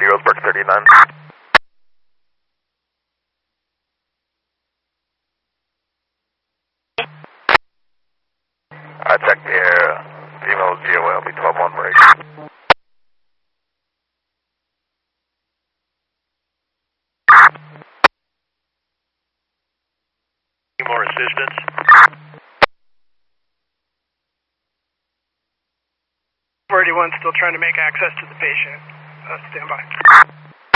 30 Roseburg 39. Check the air. Female GOL, be 12-1 break. Any more assistance? 481 still trying to make access to the patient. Stand by.